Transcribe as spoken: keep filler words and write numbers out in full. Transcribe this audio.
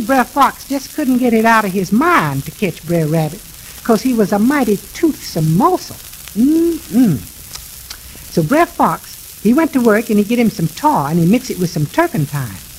Brer Fox just couldn't get it out of his mind to catch Brer Rabbit, 'cause he was a mighty toothsome morsel. Mm-mm. So Brer Fox, he went to work and he get him some tar and he mixed it with some turpentine.